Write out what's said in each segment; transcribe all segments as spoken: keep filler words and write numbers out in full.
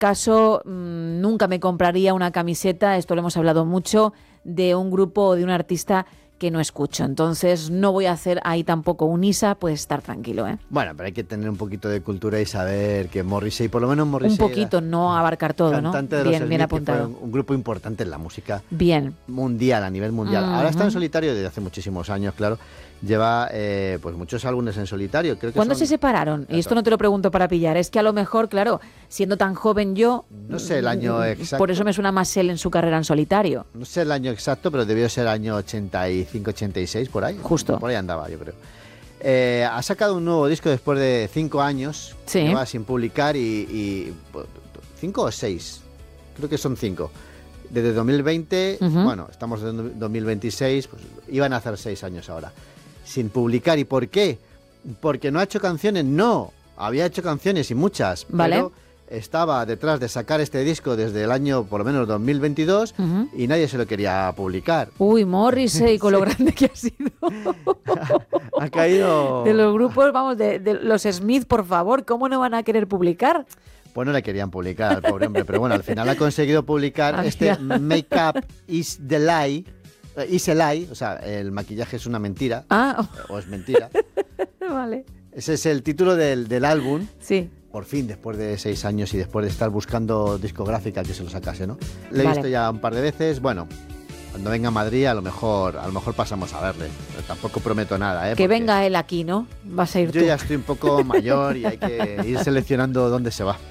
caso, mmm, nunca me compraría una camiseta, esto lo hemos hablado mucho, de un grupo o de un artista que no escucho. Entonces no voy a hacer ahí tampoco un Isa, puedes estar tranquilo, ¿eh? Bueno, pero hay que tener un poquito de cultura y saber que Morrissey, por lo menos Morrissey... Un poquito, no abarcar todo, ¿no? Cantante de bien, los bien Smith, apuntado. que fue un grupo importante en la música bien. mundial, a nivel mundial. Uh-huh. Ahora está en solitario desde hace muchísimos años, claro. Lleva eh, pues muchos álbumes en solitario. Creo que ¿Cuándo son... se separaron? Y esto no te lo pregunto para pillar. Es que a lo mejor, claro, siendo tan joven yo... No sé el año exacto. Por eso me suena más él en su carrera en solitario. No sé el año exacto, pero debió ser año ochenta y cinco, ochenta y seis, por ahí. Justo. Por ahí andaba, yo creo. Eh, ha sacado un nuevo disco después de cinco años. Sí. Lleva sin publicar y, y... ¿Cinco o seis? Creo que son cinco. Desde dos mil veinte, uh-huh. bueno, estamos en dos mil veintiséis, pues iban a hacer seis años ahora. Sin publicar. ¿Y por qué? Porque no ha hecho canciones. No, había hecho canciones y muchas, vale. pero estaba detrás de sacar este disco desde el año por lo menos dos mil veintidós uh-huh. y nadie se lo quería publicar. Uy, Morrissey, con sí. lo grande que ha sido. Ha caído... De los grupos, vamos, de, de los Smith, por favor, ¿cómo no van a querer publicar? Pues no le querían publicar al pobre hombre, pero bueno, al final ha conseguido publicar ah, este Make Up is the Lie. Is a lie, o sea, el maquillaje es una mentira, ah. o es mentira. Vale. Ese es el título del, del álbum. Sí. Por fin, después de seis años y después de estar buscando discográfica que se lo sacase, ¿no? Le he vale. visto ya un par de veces, bueno... Cuando venga a Madrid, a lo mejor a lo mejor pasamos a verle. Pero tampoco prometo nada, ¿eh? Que venga él aquí, ¿no? Vas a ir yo tú. Ya estoy un poco mayor y hay que ir seleccionando dónde se va.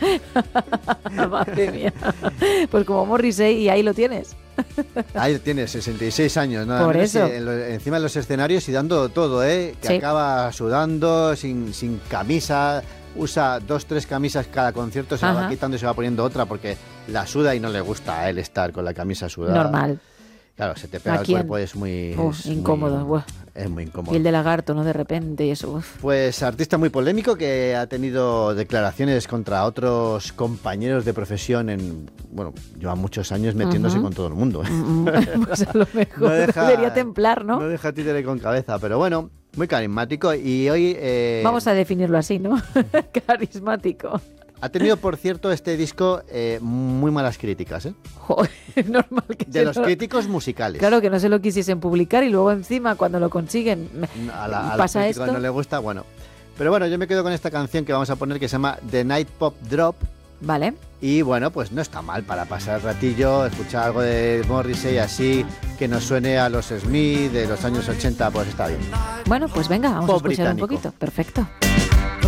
Madre mía. Pues como Morrissey, y ahí lo tienes. Ahí tienes, sesenta y seis años, nada Por menos, eso. En lo, encima de los escenarios y dando todo, ¿eh? Que sí. acaba sudando, sin, sin camisa... Usa dos, tres camisas cada concierto, se Ajá. va quitando y se va poniendo otra porque la suda y no le gusta a él estar con la camisa sudada. Normal. Claro, se te pega el cuerpo, es muy... Uf, es incómodo. Muy, es muy incómodo. Y el de lagarto, ¿no? De repente y eso. Uf. Pues artista muy polémico que ha tenido declaraciones contra otros compañeros de profesión en... Bueno, lleva muchos años metiéndose uh-huh. con todo el mundo. Uh-huh. Pues a lo mejor no deja, debería templar, ¿no? No deja títere con cabeza, pero bueno, muy carismático y hoy... Eh... Vamos a definirlo así, ¿no? Carismático. Ha tenido, por cierto, este disco eh, muy malas críticas, ¿eh? Joder, normal que De los lo... críticos musicales. Claro, que no se lo quisiesen publicar y luego encima cuando lo consiguen a la, pasa a esto. No le gusta, bueno. Pero bueno, yo me quedo con esta canción que vamos a poner que se llama The Night Pop Drop. Vale. Y bueno, pues no está mal para pasar el ratillo, escuchar algo de Morrissey así, que nos suene a los Smith de los años ochenta, pues está bien. Bueno, pues venga, vamos Pop a escuchar británico. un poquito. Perfecto.